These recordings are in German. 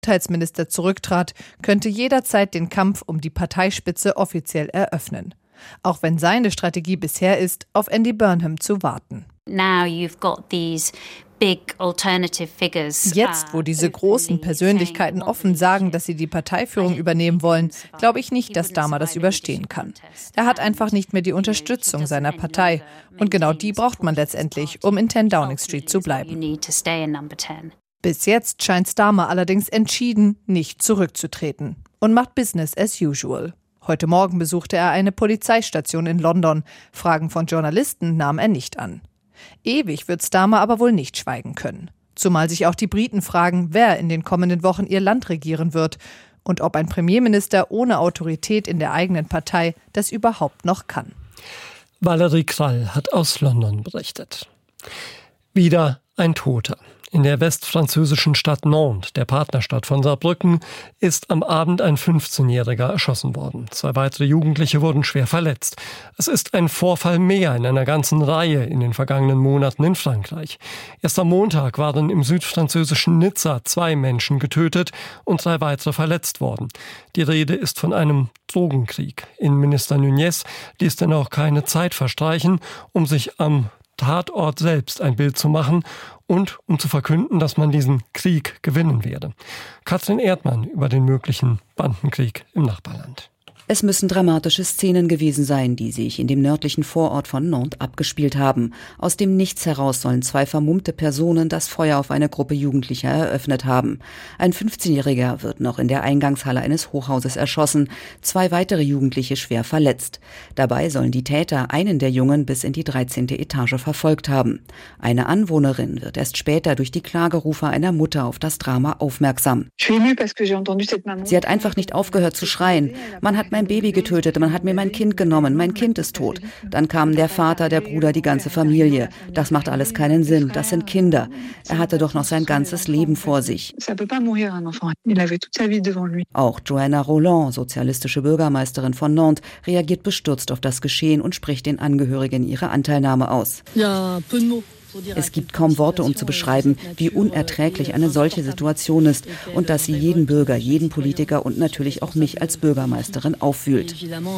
Gesundheitsminister zurücktrat, könnte jederzeit den Kampf um die Parteispitze offiziell eröffnen. Auch wenn seine Strategie bisher ist, auf Andy Burnham zu warten. Jetzt, wo diese großen Persönlichkeiten offen sagen, dass sie die Parteiführung übernehmen wollen, glaube ich nicht, dass Starmer das überstehen kann. Er hat einfach nicht mehr die Unterstützung seiner Partei. Und genau die braucht man letztendlich, um in 10 Downing Street zu bleiben. Bis jetzt scheint Starmer allerdings entschieden, nicht zurückzutreten und macht Business as usual. Heute Morgen besuchte er eine Polizeistation in London. Fragen von Journalisten nahm er nicht an. Ewig wird Starmer aber wohl nicht schweigen können. Zumal sich auch die Briten fragen, wer in den kommenden Wochen ihr Land regieren wird und ob ein Premierminister ohne Autorität in der eigenen Partei das überhaupt noch kann. Valerie Krall hat aus London berichtet. Wieder ein Toter. In der westfranzösischen Stadt Nantes, der Partnerstadt von Saarbrücken, ist am Abend ein 15-Jähriger erschossen worden. 2 weitere Jugendliche wurden schwer verletzt. Es ist ein Vorfall mehr in einer ganzen Reihe in den vergangenen Monaten in Frankreich. Erst am Montag waren im südfranzösischen Nizza 2 Menschen getötet und 3 weitere verletzt worden. Die Rede ist von einem Drogenkrieg. Innenminister Nunez ließ denn auch keine Zeit verstreichen, um sich am Tatort selbst ein Bild zu machen und um zu verkünden, dass man diesen Krieg gewinnen werde. Katrin Erdmann über den möglichen Bandenkrieg im Nachbarland. Es müssen dramatische Szenen gewesen sein, die sich in dem nördlichen Vorort von Nantes abgespielt haben. Aus dem Nichts heraus sollen 2 vermummte Personen das Feuer auf eine Gruppe Jugendlicher eröffnet haben. Ein 15-Jähriger wird noch in der Eingangshalle eines Hochhauses erschossen, 2 weitere Jugendliche schwer verletzt. Dabei sollen die Täter einen der Jungen bis in die 13. Etage verfolgt haben. Eine Anwohnerin wird erst später durch die Klagerufe einer Mutter auf das Drama aufmerksam. Sie hat einfach nicht aufgehört zu schreien. Man hat mein Baby getötet, man hat mir mein Kind genommen, mein Kind ist tot. Dann kamen der Vater, der Bruder, die ganze Familie. Das macht alles keinen Sinn, das sind Kinder. Er hatte doch noch sein ganzes Leben vor sich. Auch Joanna Roland, sozialistische Bürgermeisterin von Nantes, reagiert bestürzt auf das Geschehen und spricht den Angehörigen ihre Anteilnahme aus. Es gibt kaum Worte, um zu beschreiben, wie unerträglich eine solche Situation ist und dass sie jeden Bürger, jeden Politiker und natürlich auch mich als Bürgermeisterin aufwühlt.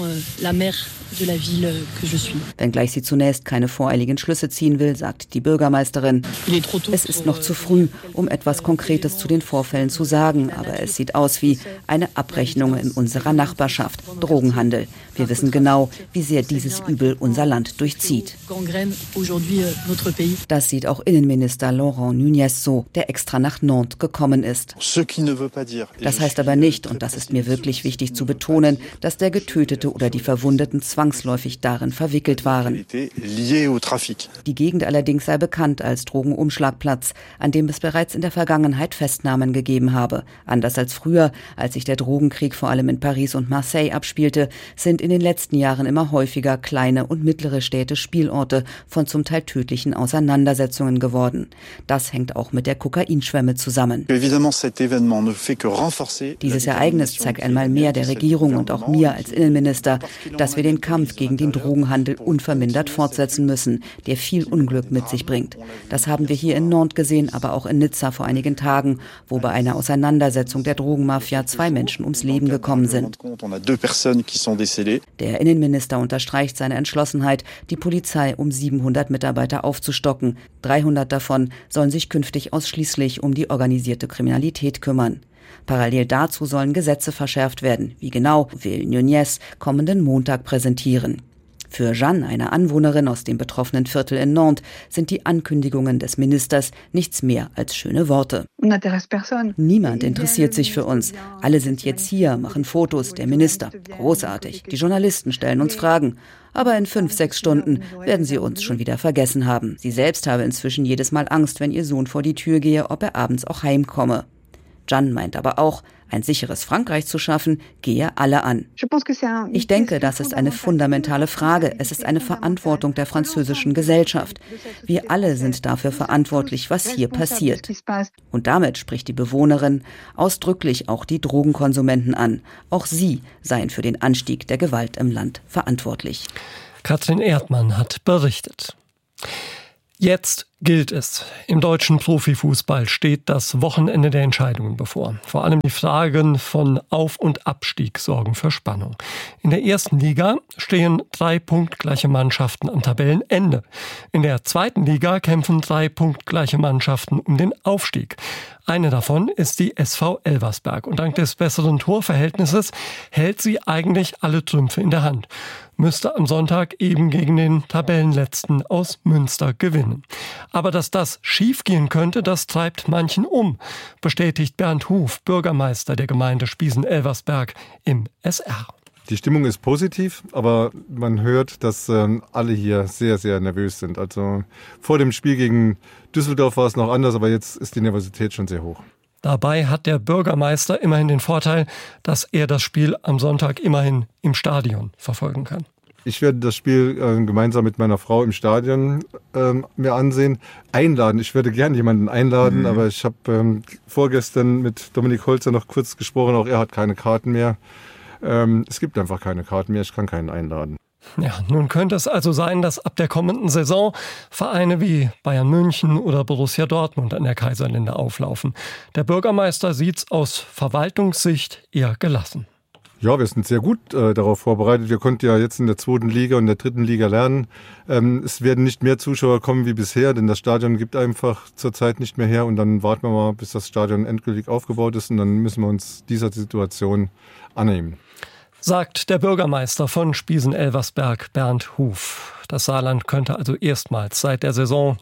Wenngleich sie zunächst keine voreiligen Schlüsse ziehen will, sagt die Bürgermeisterin. Es ist noch zu früh, um etwas Konkretes zu den Vorfällen zu sagen, aber es sieht aus wie eine Abrechnung in unserer Nachbarschaft, Drogenhandel. Wir wissen genau, wie sehr dieses Übel unser Land durchzieht. Das sieht auch Innenminister Laurent Nunez so, der extra nach Nantes gekommen ist. Das heißt aber nicht, und das ist mir wirklich wichtig zu betonen, dass der Getötete oder die Verwundeten zwangsläufig darin verwickelt waren. Die Gegend allerdings sei bekannt als Drogenumschlagplatz, an dem es bereits in der Vergangenheit Festnahmen gegeben habe. Anders als früher, als sich der Drogenkrieg vor allem in Paris und Marseille abspielte, sind in den letzten Jahren immer häufiger kleine und mittlere Städte Spielorte von zum Teil tödlichen Auseinandersetzungen geworden. Das hängt auch mit der Kokainschwemme zusammen. Dieses Ereignis zeigt einmal mehr der Regierung und auch mir als Innenminister, dass wir den Kampf gegen den Drogenhandel unvermindert fortsetzen müssen, der viel Unglück mit sich bringt. Das haben wir hier in Nantes gesehen, aber auch in Nizza vor einigen Tagen, wo bei einer Auseinandersetzung der Drogenmafia 2 Menschen ums Leben gekommen sind. Der Innenminister unterstreicht seine Entschlossenheit, die Polizei um 700 Mitarbeiter aufzustocken. 300 davon sollen sich künftig ausschließlich um die organisierte Kriminalität kümmern. Parallel dazu sollen Gesetze verschärft werden. Wie genau, will Nunez kommenden Montag präsentieren. Für Jeanne, eine Anwohnerin aus dem betroffenen Viertel in Nantes, sind die Ankündigungen des Ministers nichts mehr als schöne Worte. Niemand interessiert sich für uns. Alle sind jetzt hier, machen Fotos, der Minister. Großartig. Die Journalisten stellen uns Fragen. Aber in 5-6 Stunden werden sie uns schon wieder vergessen haben. Sie selbst habe inzwischen jedes Mal Angst, wenn ihr Sohn vor die Tür gehe, ob er abends auch heimkomme. Jeanne meint aber auch, ein sicheres Frankreich zu schaffen, gehe alle an. Ich denke, das ist eine fundamentale Frage. Es ist eine Verantwortung der französischen Gesellschaft. Wir alle sind dafür verantwortlich, was hier passiert. Und damit spricht die Bewohnerin ausdrücklich auch die Drogenkonsumenten an. Auch sie seien für den Anstieg der Gewalt im Land verantwortlich. Katrin Erdmann hat berichtet. Jetzt gilt es. Im deutschen Profifußball steht das Wochenende der Entscheidungen bevor. Vor allem die Fragen von Auf- und Abstieg sorgen für Spannung. In der ersten Liga stehen 3 punktgleiche Mannschaften am Tabellenende. In der zweiten Liga kämpfen 3 punktgleiche Mannschaften um den Aufstieg. Eine davon ist die SV Elversberg und dank des besseren Torverhältnisses hält sie eigentlich alle Trümpfe in der Hand. Müsste am Sonntag eben gegen den Tabellenletzten aus Münster gewinnen. Aber dass das schiefgehen könnte, das treibt manchen um, bestätigt Bernd Huf, Bürgermeister der Gemeinde Spiesen-Elversberg im SR. Die Stimmung ist positiv, aber man hört, dass alle hier sehr, sehr nervös sind. Also vor dem Spiel gegen Düsseldorf war es noch anders, aber jetzt ist die Nervosität schon sehr hoch. Dabei hat der Bürgermeister immerhin den Vorteil, dass er das Spiel am Sonntag immerhin im Stadion verfolgen kann. Ich werde das Spiel gemeinsam mit meiner Frau im Stadion mir ansehen. Einladen, ich würde gerne jemanden einladen, aber ich habe vorgestern mit Dominik Holzer noch kurz gesprochen, auch er hat keine Karten mehr. Es gibt einfach keine Karten mehr, ich kann keinen einladen. Ja, nun könnte es also sein, dass ab der kommenden Saison Vereine wie Bayern München oder Borussia Dortmund an der Kaiserlinde auflaufen. Der Bürgermeister sieht's aus Verwaltungssicht eher gelassen. Ja, wir sind sehr gut darauf vorbereitet. Wir konnten ja jetzt in der 2. Liga und der 3. Liga lernen. Es werden nicht mehr Zuschauer kommen wie bisher, denn das Stadion gibt einfach zurzeit nicht mehr her. Und dann warten wir mal, bis das Stadion endgültig aufgebaut ist und dann müssen wir uns dieser Situation annehmen. Sagt der Bürgermeister von Spiesen-Elversberg, Bernd Huf. Das Saarland könnte also erstmals seit der Saison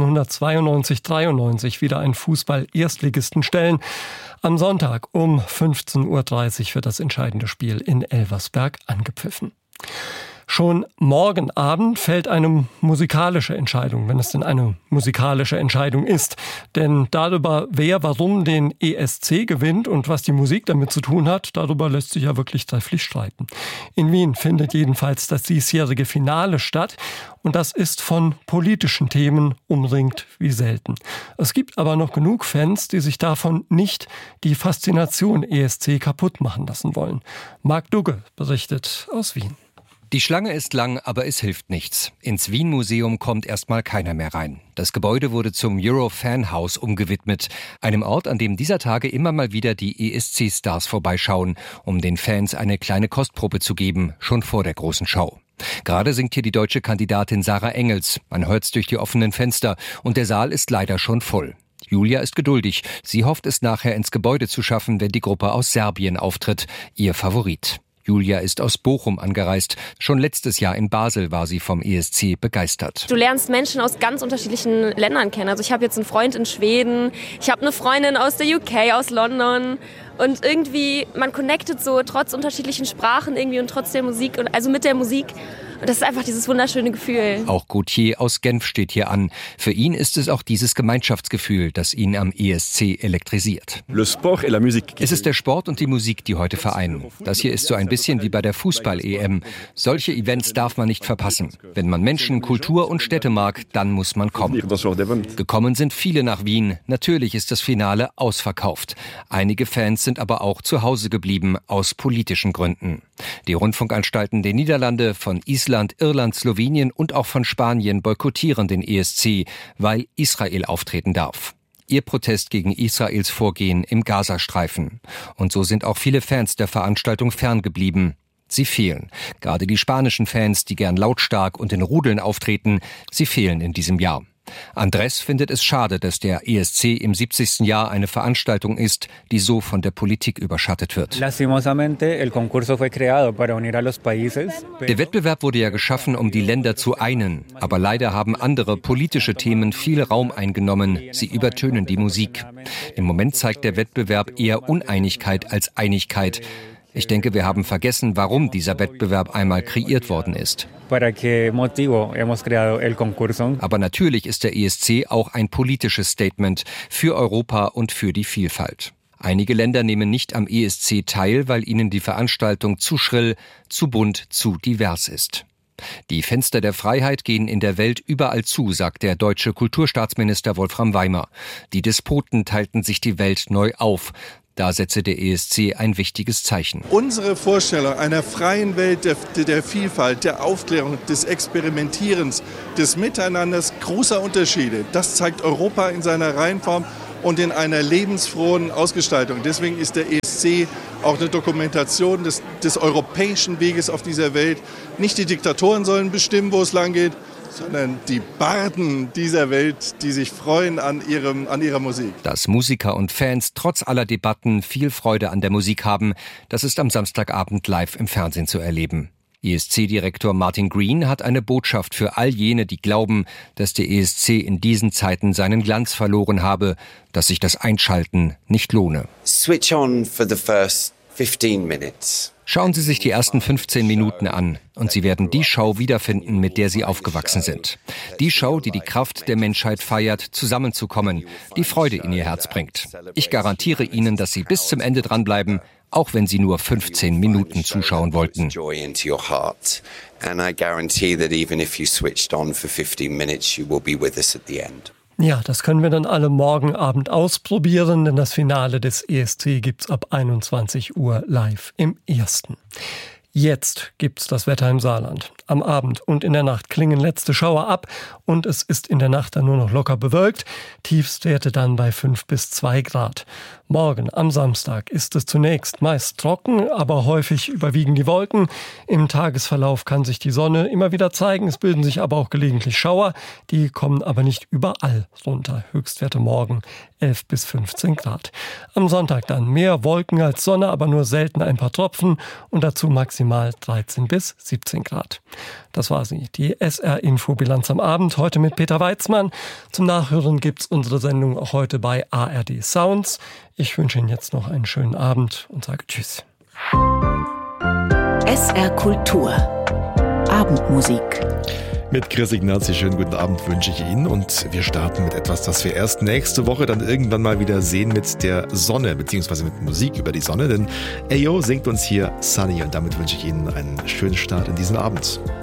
1992/93 wieder einen Fußball-Erstligisten stellen. Am Sonntag um 15:30 Uhr wird das entscheidende Spiel in Elversberg angepfiffen. Schon morgen Abend fällt eine musikalische Entscheidung, wenn es denn eine musikalische Entscheidung ist. Denn darüber, wer warum den ESC gewinnt und was die Musik damit zu tun hat, darüber lässt sich ja wirklich trefflich streiten. In Wien findet jedenfalls das diesjährige Finale statt und das ist von politischen Themen umringt wie selten. Es gibt aber noch genug Fans, die sich davon nicht die Faszination ESC kaputt machen lassen wollen. Marc Dugge berichtet aus Wien. Die Schlange ist lang, aber es hilft nichts. Ins Wien-Museum kommt erstmal keiner mehr rein. Das Gebäude wurde zum Euro-Fan-Haus umgewidmet, einem Ort, an dem dieser Tage immer mal wieder die ESC-Stars vorbeischauen, um den Fans eine kleine Kostprobe zu geben, schon vor der großen Show. Gerade singt hier die deutsche Kandidatin Sarah Engels. Man hört's durch die offenen Fenster und der Saal ist leider schon voll. Julia ist geduldig. Sie hofft es nachher ins Gebäude zu schaffen, wenn die Gruppe aus Serbien auftritt, ihr Favorit. Julia ist aus Bochum angereist. Schon letztes Jahr in Basel war sie vom ESC begeistert. Du lernst Menschen aus ganz unterschiedlichen Ländern kennen. Also ich habe jetzt einen Freund in Schweden, ich habe eine Freundin aus der UK, aus London. Und irgendwie, man connectet so trotz unterschiedlichen Sprachen irgendwie und trotz der Musik, und also mit der Musik. Und das ist einfach dieses wunderschöne Gefühl. Auch Gauthier aus Genf steht hier an. Für ihn ist es auch dieses Gemeinschaftsgefühl, das ihn am ESC elektrisiert. Es ist der Sport und die Musik, die heute vereinen. Das hier ist so ein bisschen wie bei der Fußball-EM. Solche Events darf man nicht verpassen. Wenn man Menschen, Kultur und Städte mag, dann muss man kommen. Gekommen sind viele nach Wien. Natürlich ist das Finale ausverkauft. Einige Fans sind aber auch zu Hause geblieben, aus politischen Gründen. Die Rundfunkanstalten der Niederlande, von Island, Irland, Slowenien und auch von Spanien boykottieren den ESC, weil Israel auftreten darf. Ihr Protest gegen Israels Vorgehen im Gazastreifen. Und so sind auch viele Fans der Veranstaltung ferngeblieben. Sie fehlen. Gerade die spanischen Fans, die gern lautstark und in Rudeln auftreten, sie fehlen in diesem Jahr. Andrés findet es schade, dass der ESC im 70. Jahr eine Veranstaltung ist, die so von der Politik überschattet wird. Der Wettbewerb wurde ja geschaffen, um die Länder zu einen. Aber leider haben andere politische Themen viel Raum eingenommen. Sie übertönen die Musik. Im Moment zeigt der Wettbewerb eher Uneinigkeit als Einigkeit. Ich denke, wir haben vergessen, warum dieser Wettbewerb einmal kreiert worden ist. Aber natürlich ist der ESC auch ein politisches Statement für Europa und für die Vielfalt. Einige Länder nehmen nicht am ESC teil, weil ihnen die Veranstaltung zu schrill, zu bunt, zu divers ist. Die Fenster der Freiheit gehen in der Welt überall zu, sagt der deutsche Kulturstaatsminister Wolfram Weimer. Die Despoten teilten sich die Welt neu auf. Da setze der ESC ein wichtiges Zeichen. Unsere Vorstellung einer freien Welt der Vielfalt, der Aufklärung, des Experimentierens, des Miteinanders, großer Unterschiede, das zeigt Europa in seiner Reihenform und in einer lebensfrohen Ausgestaltung. Deswegen ist der ESC auch eine Dokumentation des europäischen Weges auf dieser Welt. Nicht die Diktatoren sollen bestimmen, wo es lang geht, sondern die Barden dieser Welt, die sich freuen an ihrer Musik. Dass Musiker und Fans trotz aller Debatten viel Freude an der Musik haben, das ist am Samstagabend live im Fernsehen zu erleben. ESC-Direktor Martin Green hat eine Botschaft für all jene, die glauben, dass der ESC in diesen Zeiten seinen Glanz verloren habe, dass sich das Einschalten nicht lohne. Switch on for the first 15 minutes. Schauen Sie sich die ersten 15 Minuten an und Sie werden die Show wiederfinden, mit der Sie aufgewachsen sind. Die Show, die die Kraft der Menschheit feiert, zusammenzukommen, die Freude in Ihr Herz bringt. Ich garantiere Ihnen, dass Sie bis zum Ende dranbleiben, auch wenn Sie nur 15 Minuten zuschauen wollten. Ja, das können wir dann alle morgen Abend ausprobieren, denn das Finale des ESC gibt's ab 21 Uhr live im Ersten. Jetzt gibt's das Wetter im Saarland. Am Abend und in der Nacht klingen letzte Schauer ab und es ist in der Nacht dann nur noch locker bewölkt. Tiefstwerte dann bei 5 bis 2 Grad. Morgen am Samstag ist es zunächst meist trocken, aber häufig überwiegen die Wolken. Im Tagesverlauf kann sich die Sonne immer wieder zeigen. Es bilden sich aber auch gelegentlich Schauer. Die kommen aber nicht überall runter. Höchstwerte morgen 11 bis 15 Grad. Am Sonntag dann mehr Wolken als Sonne, aber nur selten ein paar Tropfen und dazu maximal 13 bis 17 Grad. Das war sie, die SR-Info-Bilanz am Abend, heute mit Peter Weitzmann. Zum Nachhören gibt's unsere Sendung auch heute bei ARD Sounds. Ich wünsche Ihnen jetzt noch einen schönen Abend und sage Tschüss. SR Kultur. Abendmusik. Mit Chris Ignazi, schönen guten Abend wünsche ich Ihnen und wir starten mit etwas, das wir erst nächste Woche dann irgendwann mal wieder sehen mit der Sonne, beziehungsweise mit Musik über die Sonne, denn Ayo singt uns hier Sunny und damit wünsche ich Ihnen einen schönen Start in diesen Abend.